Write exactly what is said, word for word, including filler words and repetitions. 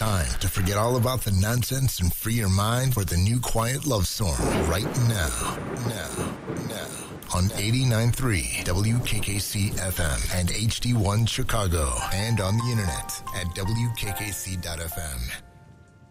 time to forget all about the nonsense and free your mind for the new quiet love storm right now. Now. Now. On eighty-nine point three W K K C F M and H D one Chicago, and on the internet at W K K C dot F M.